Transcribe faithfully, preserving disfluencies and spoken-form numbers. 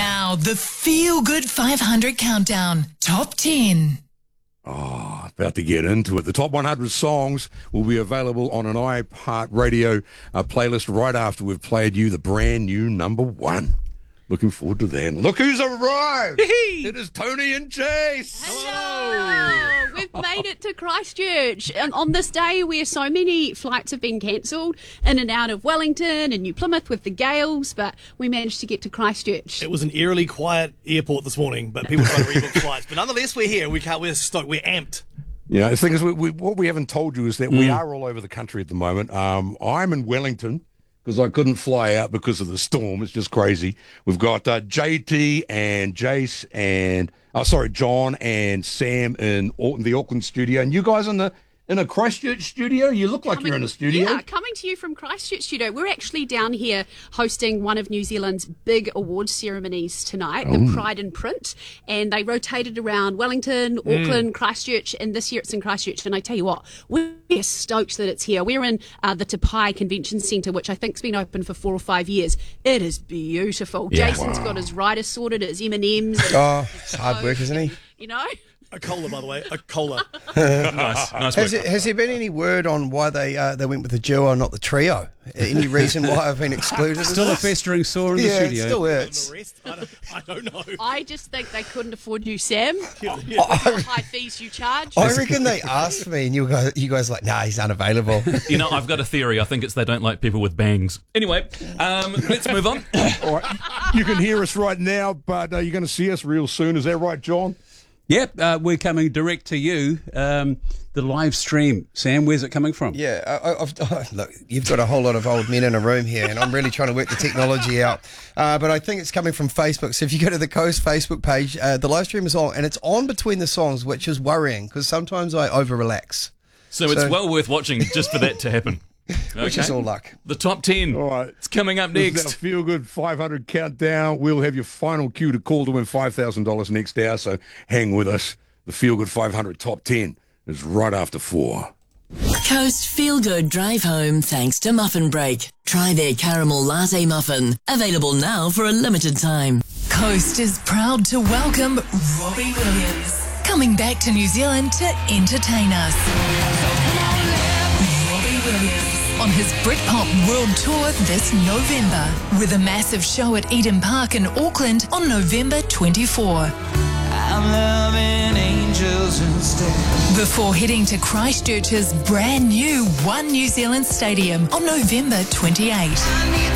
Now, the Feel Good five hundred Countdown. Top ten. Oh, about to get into it. The top one hundred songs will be available on an iHeartRadio uh, playlist right after we've played you the brand new number one. Looking forward to that. Look who's arrived! It is Tony and Chase! Hello! We've made it to Christchurch. And on this day where so many flights have been cancelled in and out of Wellington and New Plymouth with the gales, but we managed to get to Christchurch. It was an eerily quiet airport this morning, but people trying to rebook flights. But nonetheless, we're here. We can't, we're stoked. We're amped. Yeah, the thing is, we, we, what we haven't told you is that mm. we are all over the country at the moment. Um, I'm in Wellington, because I couldn't fly out because of the storm. It's just crazy. We've got uh, J T and Jace and, oh, sorry, John and Sam in, in the Auckland studio. And you guys in the in a Christchurch studio? You look like coming, you're in a studio. Yeah, coming to you from Christchurch studio. We're actually down here hosting one of New Zealand's big awards ceremonies tonight, oh. the Pride in Print. And they rotated around Wellington, Auckland, mm. Christchurch, and this year it's in Christchurch. And I tell you what, we're stoked that it's here. We're in uh, the Te Pai Convention Centre, which I think's been open for four or five years. It is beautiful. Yeah. Jason's wow. got his writers sorted, his M and M's. Oh, it's hard work, isn't he? You know? A cola, by the way. A cola. nice, nice has, it, has there been any word on why they uh, they went with the duo and not the trio? Any reason why I've been excluded? Still a festering sore in the yeah, studio. It still hurts. I don't, I don't know. I just think they couldn't afford you, Sam. Yeah, yeah. The high fees you charge. I reckon they asked me, and you guys, you guys were like, nah, he's unavailable. You know, I've got a theory. I think it's they don't like people with bangs. Anyway, um, let's move on. All right, you can hear us right now, but uh, you're going to see us real soon. Is that right, John? Yep, uh, we're coming direct to you. Um, the live stream, Sam, where's it coming from? Yeah, I, I've, oh, look, you've got a whole lot of old men in a room here, and I'm really trying to work the technology out. Uh, but I think it's coming from Facebook. So if you go to the Coast Facebook page, uh, the live stream is on, and it's on between the songs, which is worrying because sometimes I over-relax. So, so it's well worth watching just for that to happen. Okay. Which is all luck. The top ten. All right. It's coming up this next. Is our Feel Good five hundred Countdown. We'll have your final cue to call to win five thousand dollars next hour, so hang with us. The Feel Good five hundred Top ten is right after four. Coast Feel Good Drive Home thanks to Muffin Break. Try their caramel latte muffin. Available now for a limited time. Coast is proud to welcome Robbie Williams, coming back to New Zealand to entertain us. Robbie Williams on his Britpop World Tour this November, with a massive show at Eden Park in Auckland on November twenty-fourth. I'm loving angels instead. Before heading to Christchurch's brand new One New Zealand Stadium on November twenty-eighth.